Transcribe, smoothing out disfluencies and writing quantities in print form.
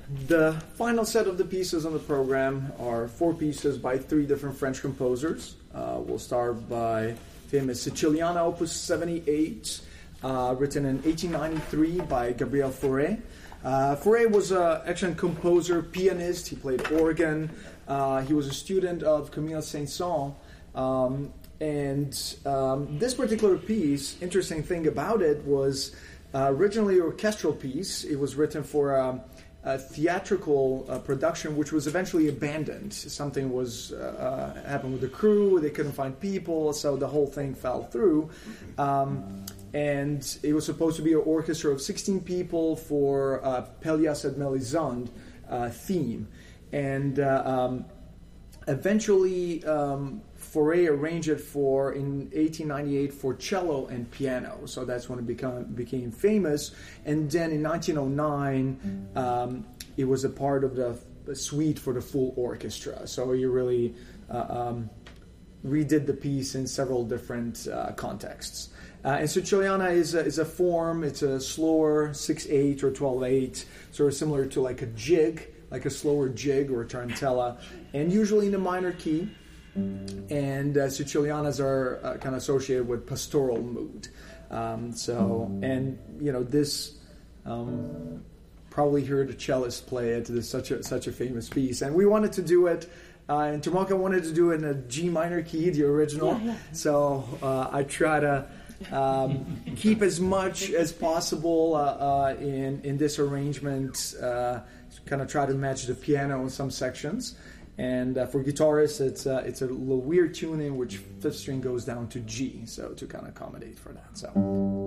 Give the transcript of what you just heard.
The final set of the pieces on the program are 4 pieces by 3 different French composers. We'll start by famous Siciliana Opus 78, written in 1893 by Gabriel Fauré. Fauré was an excellent composer, pianist. He played organ. He was a student of Camille Saint-Saëns. This particular piece, interesting thing about it was originally an orchestral piece. It was written for a theatrical production, which was eventually abandoned. Something was happened with the crew. They couldn't find people, so the whole thing fell through. And it was supposed to be an orchestra of 16 people for Pelléas et Mélisande theme. And eventually, Fauré arranged it in 1898 for cello and piano. So that's when it became famous. And then in 1909, it was a part of the suite for the full orchestra. So he really redid the piece in several different contexts. And Siciliana is a form. It's a slower 6/8 or 12/8, sort of similar to like a jig, like a slower jig or a tarantella, and usually in a minor key. And Sicilianas are kind of associated with pastoral mood. This probably heard a cellist play it. It's such a famous piece, and we wanted to do it. And Tomoka wanted to do it in a G minor key, the original. Yeah. So I try to keep as much as possible in this arrangement. Kind of try to match the piano in some sections. And for guitarists, it's a little weird tuning, which 5th string goes down to G, so to kind of accommodate for that. So.